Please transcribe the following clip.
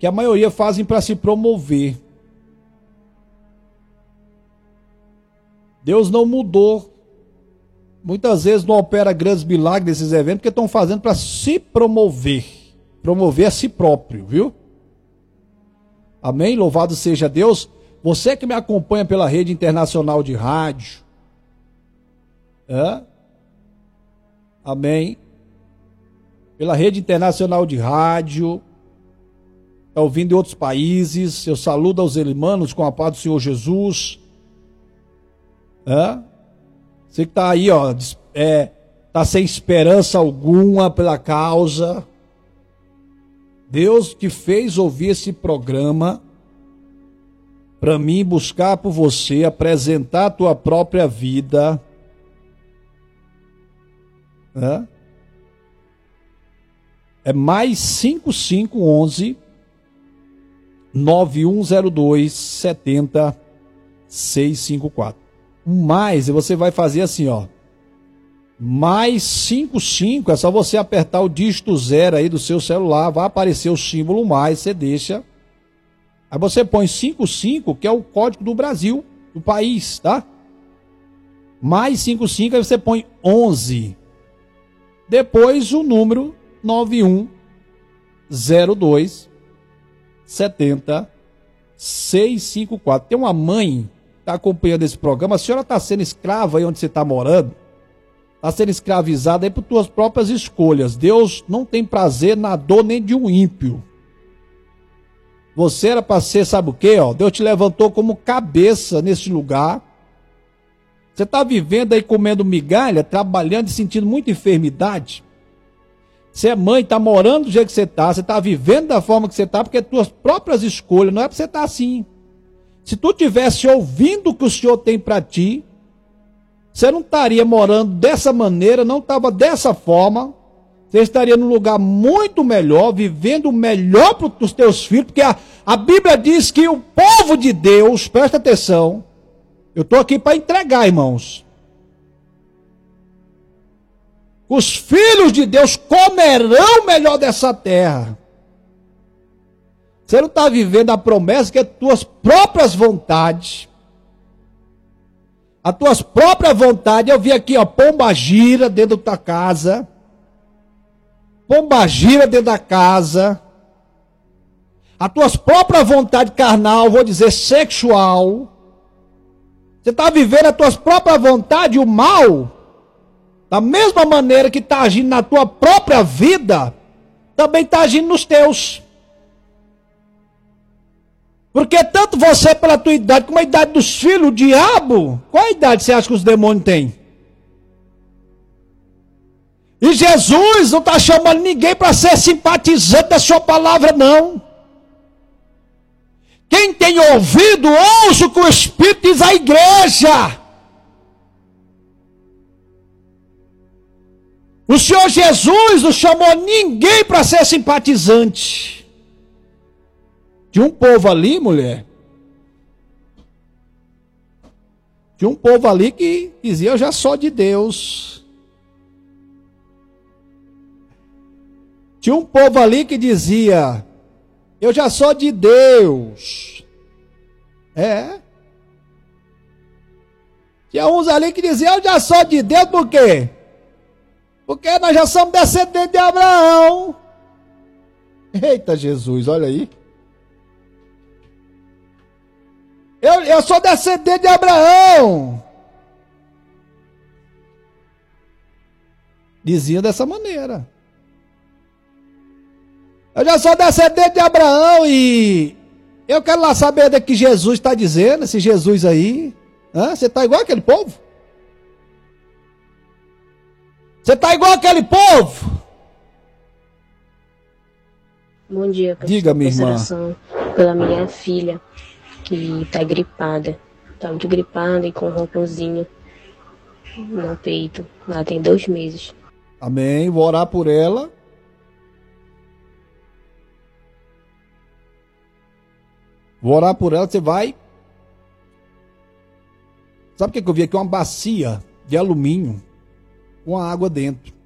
que a maioria fazem para se promover. Deus não mudou. Muitas vezes não opera grandes milagres nesses eventos porque estão fazendo para se promover. Promover a si próprio, viu? Amém? Louvado seja Deus. Você que me acompanha pela rede internacional de rádio. Amém? Pela rede internacional de rádio. Está ouvindo em outros países. Eu saludo aos irmãos com a paz do Senhor Jesus. Você que está aí, ó, está sem esperança alguma pela causa. Deus te fez ouvir esse programa para mim buscar por você, apresentar a tua própria vida. É mais 5511 9102 70654. Mais, e você vai fazer assim, ó. Mais 55, é só você apertar o dígito 0 aí do seu celular, vai aparecer o símbolo mais, você deixa. Aí você põe 55, que é o código do Brasil, do país, tá? Mais 55, aí você põe 11. Depois o número 9102 70654. Tem uma mãe que está acompanhando esse programa. A senhora está sendo escrava aí onde você está morando? Está sendo escravizada aí por tuas próprias escolhas. Deus não tem prazer na dor nem de um ímpio. Você era para ser, sabe o quê? Ó? Deus te levantou como cabeça nesse lugar. Você está vivendo aí comendo migalha, trabalhando e sentindo muita enfermidade. Você é mãe, está morando do jeito que você está vivendo da forma que você está, porque tuas próprias escolhas, não é para você estar assim. Se tu tivesse ouvindo o que o Senhor tem para ti, você não estaria morando dessa maneira, não estava dessa forma, você estaria num lugar muito melhor, vivendo melhor para os teus filhos, porque a Bíblia diz que o povo de Deus, presta atenção, eu estou aqui para entregar, irmãos, os filhos de Deus comerão melhor dessa terra. Você não está vivendo a promessa que é tuas próprias vontades. As tuas próprias vontades, eu vi aqui, ó, pombagira dentro da tua casa. Pombagira dentro da casa. As tuas próprias vontades carnal, vou dizer sexual. Você está vivendo as tuas próprias vontades, o mal. Da mesma maneira que está agindo na tua própria vida, também está agindo nos teus. Porque tanto você pela tua idade, como a idade dos filhos, o diabo, qual a idade você acha que os demônios têm? E Jesus não está chamando ninguém para ser simpatizante da sua palavra, não. Quem tem ouvido, ouça o que o Espírito diz à igreja. O Senhor Jesus não chamou ninguém para ser simpatizante. Tinha um povo ali, mulher. Tinha um povo ali que dizia, eu já sou de Deus. Tinha um povo ali que dizia, eu já sou de Deus. Tinha uns ali que diziam, eu já sou de Deus, por quê? Porque nós já somos descendentes de Abraão. Eita Jesus, olha aí. Eu sou descendente de Abraão. Dizia dessa maneira. Eu já sou descendente de Abraão e eu quero lá saber do que Jesus está dizendo, esse Jesus aí. Você está igual aquele povo? Você está igual aquele povo? Bom dia, pastor. Diga, minha irmã. Pela minha filha, que está gripada. Está muito gripada e com ronconzinho no peito. Ela tem 2 meses. Amém. Vou orar por ela. Vou orar por ela. Você vai. Sabe o que eu vi aqui? Uma bacia de alumínio com a água dentro.